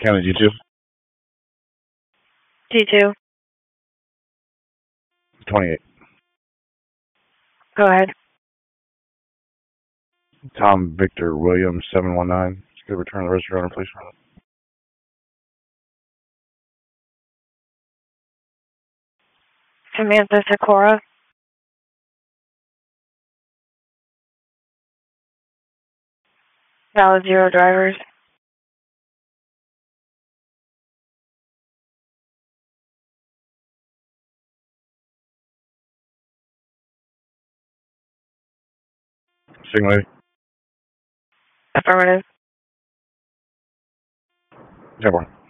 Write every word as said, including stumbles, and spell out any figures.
County G two. D two. twenty-eight. Go ahead. Tom Victor Williams, seven one nine. Could return the register owner, please. Samantha Sakura. Valid zero drivers. Sing lady. Affirmative. Airborne.